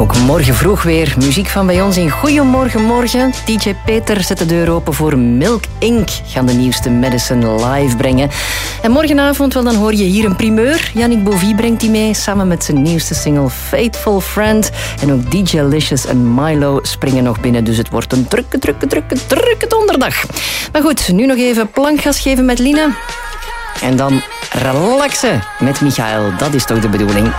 Ook morgen vroeg weer muziek van bij ons in Goeiemorgen Morgen. DJ Peter zet de deur open voor Milk Inc. Gaan de nieuwste Medicine live brengen. En morgenavond, wel, dan hoor je hier een primeur. Yannick Bovie brengt die mee, samen met zijn nieuwste single Faithful Friend. En ook DJ Licious en Milo springen nog binnen. Dus het wordt een drukke donderdag. Maar goed, nu nog even plankgas geven met Line. En dan relaxen met Michael. Dat is toch de bedoeling.